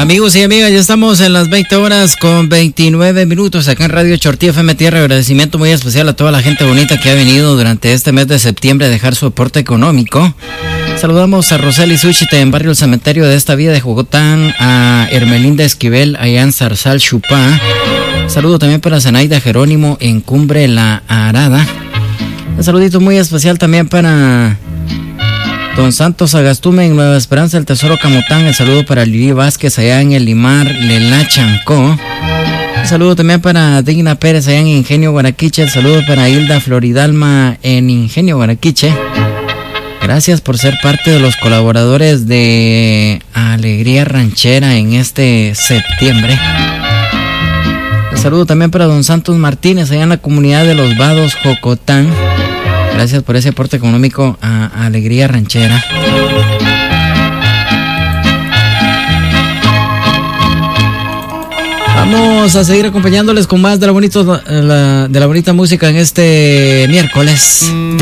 Amigos y amigas, ya estamos en las 20 horas con 29 minutos acá en Radio Chortí FM Tierra. Agradecimiento muy especial a toda la gente bonita que ha venido durante este mes de septiembre a dejar su aporte económico. Saludamos a Roseli Suchite en Barrio El Cementerio de esta vía de Jogotán, a Hermelinda Esquivel allá en Zarzal Chupá. Saludo también para Zenaida Jerónimo en Cumbre La Arada. Un saludito muy especial también para Don Santos Agastume en Nueva Esperanza, el Tesoro Camotán. El saludo para Lili Vázquez allá en El Limar, Lela Chancó. Un saludo también para Digna Pérez allá en Ingenio Guaraquiche. El saludo para Hilda Floridalma en Ingenio Guaraquiche. Gracias por ser parte de los colaboradores de Alegría Ranchera en este septiembre. El saludo también para Don Santos Martínez allá en la comunidad de Los Vados, Jocotán. Gracias por ese aporte económico a Alegría Ranchera. Vamos a seguir acompañándoles con más de la bonita música en este miércoles.